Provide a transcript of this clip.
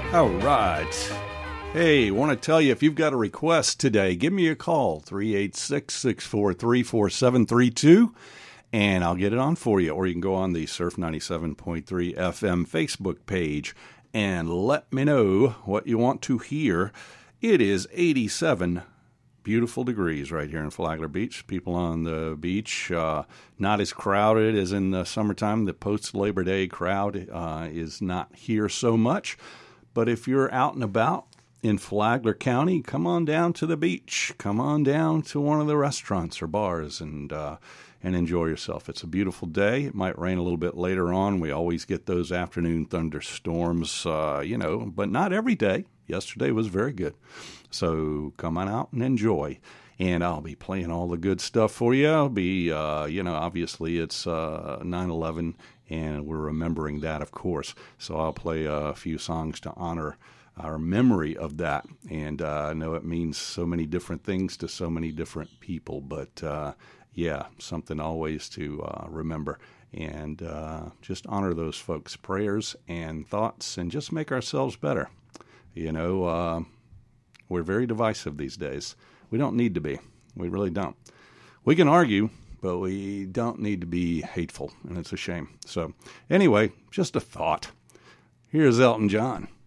All right. Hey, want to tell you, if you've got a request today, give me a call, 386-643-4732, and I'll get it on for you. Or you can go on the Surf 97.3 FM Facebook page and let me know what you want to hear. It is 87 beautiful degrees right here in Flagler Beach. People on the beach, not as crowded as in the summertime. The post-Labor Day crowd is not here so much. But if you're out and about in Flagler County, come on down to the beach. Come on down to one of the restaurants or bars and enjoy yourself. It's a beautiful day. It might rain a little bit later on. We always get those afternoon thunderstorms, but not every day. Yesterday was very good. So come on out and enjoy. And I'll be playing all the good stuff for you. I'll be, obviously it's 9/11, and we're remembering that, of course. So I'll play a few songs to honor our memory of that. And I know it means so many different things to so many different people, but something always to remember. And just honor those folks' prayers and thoughts and just make ourselves better. We're very divisive these days. We don't need to be. We really don't. We can argue, but we don't need to be hateful, and it's a shame. So anyway, just a thought. Here's Elton John.